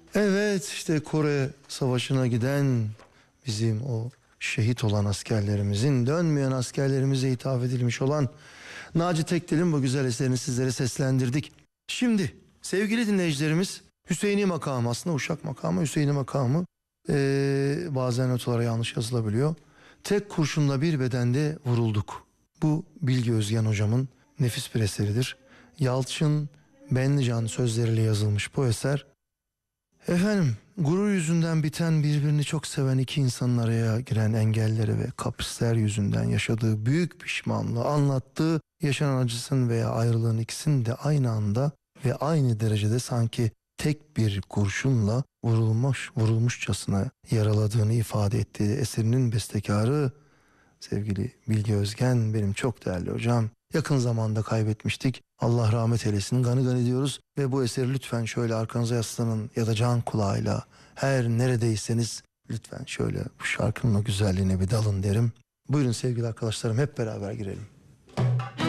Evet, işte Kore Savaşı'na giden bizim o şehit olan askerlerimizin, dönmeyen askerlerimize hitap edilmiş olan Naci Tekdel'in bu güzel eserini sizlere seslendirdik. Şimdi sevgili dinleyicilerimiz, Hüseyini makamı, aslında Uşak makamı, Hüseyini makamı bazen notalara yanlış yazılabiliyor. Tek kurşunla bir bedende vurulduk. Bu Bilge Özgen hocamın nefis bir eseridir. Yalçın Benlican sözleriyle yazılmış bu eser. Efendim, gurur yüzünden biten, birbirini çok seven iki insanın araya giren engelleri ve kaprisler yüzünden yaşadığı büyük pişmanlığı anlattığı, yaşanan acısın veya ayrılığın ikisini de aynı anda ve aynı derecede sanki tek bir kurşunla vurulmuşçasına yaraladığını ifade ettiği eserinin bestekarı sevgili Bilge Özgen, benim çok değerli hocam. Yakın zamanda kaybetmiştik. Allah rahmet eylesin. Gani gani diyoruz ve bu eseri lütfen şöyle arkanıza yaslanın ya da can kulağıyla her neredeyseniz lütfen şöyle bu şarkının o güzelliğine bir dalın derim. Buyurun sevgili arkadaşlarım, hep beraber girelim.